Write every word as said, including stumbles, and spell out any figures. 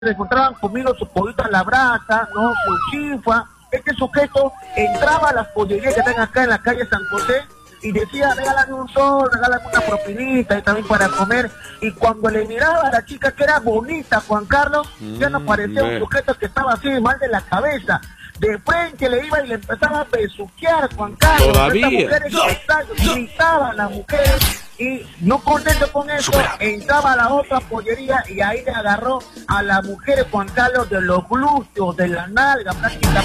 se encontraban comiendo su pollito a la brasa, ¿no? Su chifa. Este sujeto entraba a las pollerías que están acá en la calle San José y decía, regálame un sol, regálame una propinita y también para comer. Y cuando le miraba a la chica que era bonita, Juan Carlos, mm, ya no parecía un sujeto que estaba así mal de la cabeza. De frente le iba y le empezaba a besuquear, Juan Carlos. Todavía. Estas mujeres gritaban las mujeres. Y no contento con eso, entraba a la otra pollería y ahí le agarró a la mujer, Juan Carlos, de los glúteos, de la nalga prácticamente.